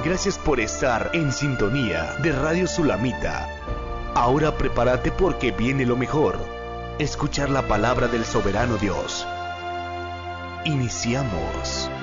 Gracias por estar en sintonía de Radio Sulamita. Ahora prepárate porque viene lo mejor. Escuchar la palabra del soberano Dios. Iniciamos.